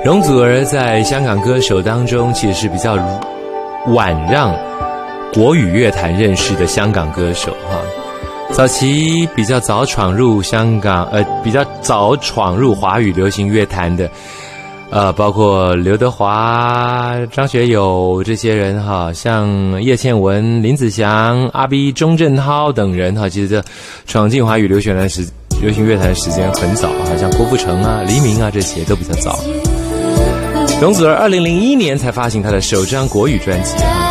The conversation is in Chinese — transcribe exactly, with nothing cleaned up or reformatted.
容祖儿在香港歌手当中其实是比较晚让国语乐坛认识的香港歌手哈。早期比较早闯入香港呃比较早闯入华语流行乐坛的呃包括刘德华、张学友这些人哈，像叶倩文、林子祥、阿 B、钟镇涛等人哈，其实这闯进华语流行乐坛时流行乐坛的时间很早哈，像郭富城啊、黎明啊这些都比较早。容祖儿二零零一年才发行她的首张国语专辑啊，